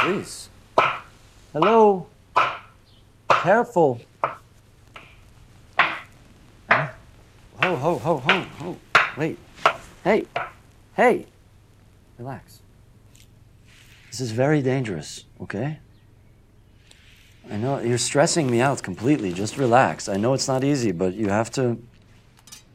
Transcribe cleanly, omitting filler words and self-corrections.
Please. Hello? Careful. Ho. Wait. Hey. Hey. Relax. This is very dangerous, okay? I know you're stressing me out completely. Just relax. I know it's not easy, but you have to